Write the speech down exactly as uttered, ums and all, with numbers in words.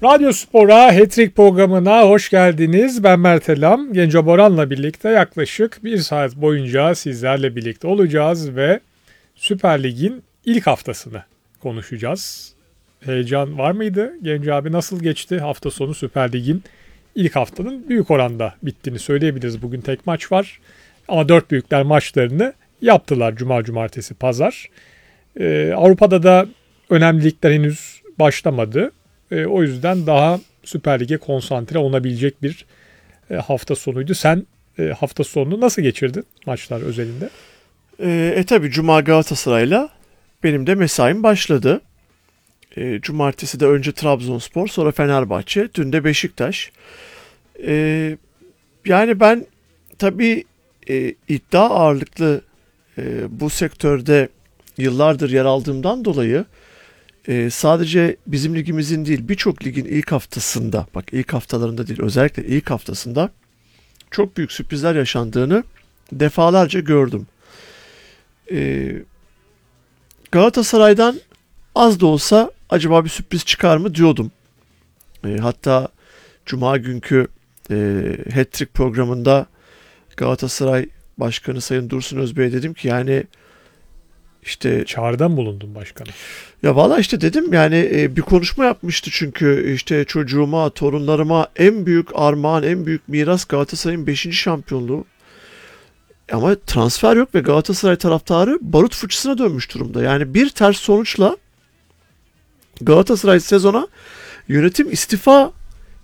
Radyo Spor'a Hat-Trick programına hoş geldiniz. Ben Mert Elam. Genco Boran'la birlikte yaklaşık bir saat boyunca sizlerle birlikte olacağız ve Süper Lig'in ilk haftasını konuşacağız. Heyecan var mıydı? Genco abi nasıl geçti hafta sonu? Süper Lig'in ilk haftanın büyük oranda bittiğini söyleyebiliriz. Bugün tek maç var ama dört büyükler maçlarını yaptılar Cuma, Cumartesi, Pazar. Ee, Avrupa'da da önemli ligler henüz başlamadı. E, o yüzden daha Süper Lig'e konsantre olabilecek bir e, hafta sonuydu. Sen e, hafta sonunu nasıl geçirdin maçlar özelinde? E, e tabi Cuma Galatasaray'la benim de mesaim başladı. E, Cumartesi de önce Trabzonspor, sonra Fenerbahçe, dün de Beşiktaş. E, yani ben tabi e, iddia ağırlıklı e, bu sektörde yıllardır yer aldığımdan dolayı Ee, sadece bizim ligimizin değil birçok ligin ilk haftasında, bak ilk haftalarında değil özellikle ilk haftasında çok büyük sürprizler yaşandığını defalarca gördüm. Ee, Galatasaray'dan az da olsa acaba bir sürpriz çıkar mı diyordum. Ee, hatta Cuma günkü e, Hat-Trick programında Galatasaray Başkanı Sayın Dursun Özbey'e dedim ki yani İşte çağrıdan mı bulundun başkanım? Ya valla işte dedim yani e, bir konuşma yapmıştı çünkü işte çocuğuma, torunlarıma en büyük armağan, en büyük miras Galatasaray'ın beşinci şampiyonluğu. Ama transfer yok ve Galatasaray taraftarı barut fıçısına dönmüş durumda. Yani bir ters sonuçla Galatasaray sezona yönetim istifa